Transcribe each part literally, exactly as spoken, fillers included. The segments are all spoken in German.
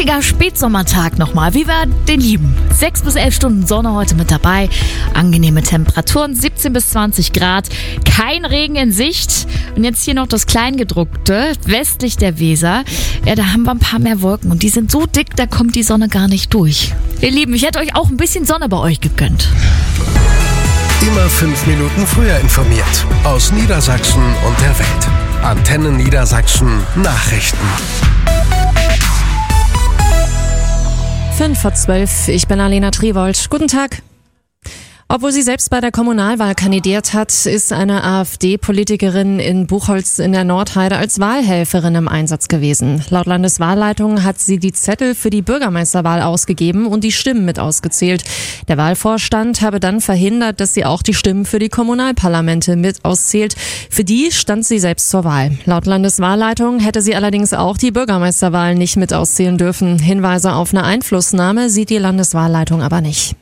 richtiger Spätsommertag nochmal, wie wir den lieben. Sechs bis elf Stunden Sonne heute mit dabei, angenehme Temperaturen, siebzehn bis zwanzig Grad, kein Regen in Sicht. Und jetzt hier noch das Kleingedruckte, westlich der Weser. Ja, da haben wir ein paar mehr Wolken und die sind so dick, da kommt die Sonne gar nicht durch. Ihr Lieben, ich hätte euch auch ein bisschen Sonne bei euch gegönnt. Immer fünf Minuten früher informiert. Aus Niedersachsen und der Welt. Antenne Niedersachsen Nachrichten. Fünf vor zwölf, ich bin Alena Triwold. Guten Tag. Obwohl sie selbst bei der Kommunalwahl kandidiert hat, ist eine AfD-Politikerin in Buchholz in der Nordheide als Wahlhelferin im Einsatz gewesen. Laut Landeswahlleitung hat sie die Zettel für die Bürgermeisterwahl ausgegeben und die Stimmen mit ausgezählt. Der Wahlvorstand habe dann verhindert, dass sie auch die Stimmen für die Kommunalparlamente mit auszählt. Für die stand sie selbst zur Wahl. Laut Landeswahlleitung hätte sie allerdings auch die Bürgermeisterwahl nicht mit auszählen dürfen. Hinweise auf eine Einflussnahme sieht die Landeswahlleitung aber nicht.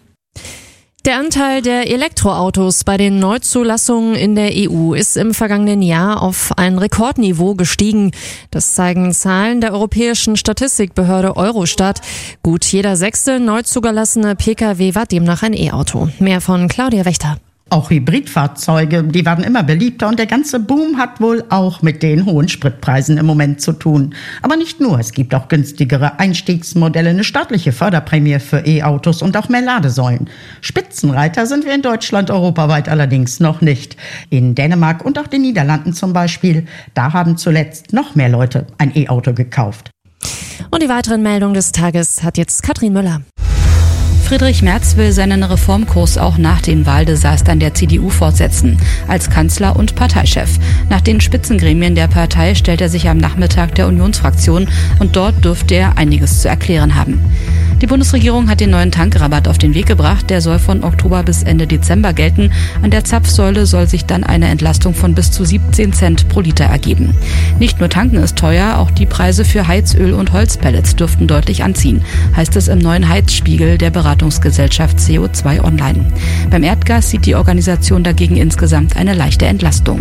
Der Anteil der Elektroautos bei den Neuzulassungen in der E U ist im vergangenen Jahr auf ein Rekordniveau gestiegen. Das zeigen Zahlen der europäischen Statistikbehörde Eurostat. Gut jeder sechste neu zugelassene Pkw war demnach ein E-Auto. Mehr von Claudia Wächter. Auch Hybridfahrzeuge, die werden immer beliebter und der ganze Boom hat wohl auch mit den hohen Spritpreisen im Moment zu tun. Aber nicht nur, es gibt auch günstigere Einstiegsmodelle, eine staatliche Förderprämie für E-Autos und auch mehr Ladesäulen. Spitzenreiter sind wir in Deutschland, europaweit allerdings noch nicht. In Dänemark und auch den Niederlanden zum Beispiel, da haben zuletzt noch mehr Leute ein E-Auto gekauft. Und die weiteren Meldungen des Tages hat jetzt Katrin Müller. Friedrich Merz will seinen Reformkurs auch nach den Wahldesastern der C D U fortsetzen, als Kanzler und Parteichef. Nach den Spitzengremien der Partei stellt er sich am Nachmittag der Unionsfraktion und dort dürfte er einiges zu erklären haben. Die Bundesregierung hat den neuen Tankrabatt auf den Weg gebracht. Der soll von Oktober bis Ende Dezember gelten. An der Zapfsäule soll sich dann eine Entlastung von bis zu siebzehn Cent pro Liter ergeben. Nicht nur tanken ist teuer, auch die Preise für Heizöl und Holzpellets dürften deutlich anziehen, heißt es im neuen Heizspiegel der Beratungsgesellschaft C O zwei Online. Beim Erdgas sieht die Organisation dagegen insgesamt eine leichte Entlastung.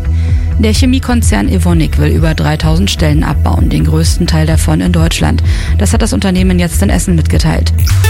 Der Chemiekonzern Evonik will über dreitausend Stellen abbauen, den größten Teil davon in Deutschland. Das hat das Unternehmen jetzt in Essen mitgeteilt.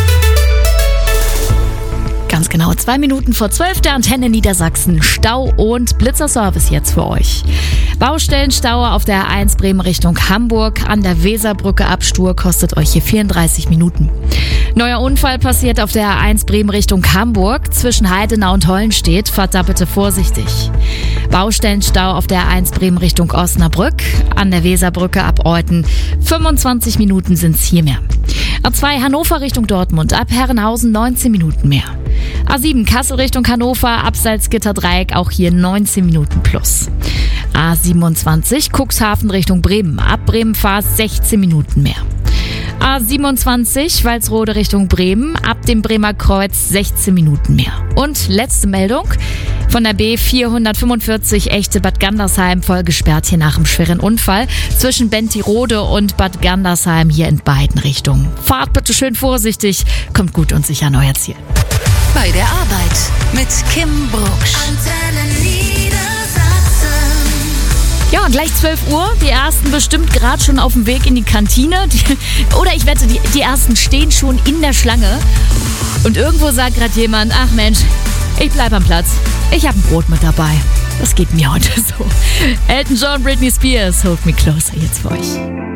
Ganz genau, zwei Minuten vor zwölf der Antenne Niedersachsen. Stau und Blitzerservice jetzt für euch. Baustellenstau auf der A eins Bremen Richtung Hamburg. An der Weserbrücke Abstur kostet euch hier vierunddreißig Minuten. Neuer Unfall passiert auf der A eins Bremen Richtung Hamburg. Zwischen Heidenau und Hollenstedt. Fahrt da bitte vorsichtig. Baustellenstau auf der A eins Bremen Richtung Osnabrück. An der Weserbrücke ab Euthen. fünfundzwanzig Minuten sind's hier mehr. A zwei Hannover Richtung Dortmund. Ab Herrenhausen neunzehn Minuten mehr. A sieben Kassel Richtung Hannover, ab Salzgitterdreieck auch hier neunzehn Minuten plus. A siebenundzwanzig Cuxhaven Richtung Bremen, ab Bremen-Fahrt sechzehn Minuten mehr. A siebenundzwanzig Walsrode Richtung Bremen, ab dem Bremer Kreuz sechzehn Minuten mehr. Und letzte Meldung von der B vierhundertfünfundvierzig Echte Bad Gandersheim, voll gesperrt hier nach einem schweren Unfall zwischen Bentirode und Bad Gandersheim hier in beiden Richtungen. Fahrt bitte schön vorsichtig, kommt gut und sicher an euer Ziel. Bei der Arbeit mit Kim Brucksch. Antenne Niedersachsen. Ja, und gleich zwölf Uhr. Die ersten bestimmt gerade schon auf dem Weg in die Kantine. Die, oder ich wette, die, die ersten stehen schon in der Schlange. Und irgendwo sagt gerade jemand, ach Mensch, ich bleib am Platz. Ich habe ein Brot mit dabei. Das geht mir heute so. Elton John, Britney Spears, Hold Me Closer jetzt für euch.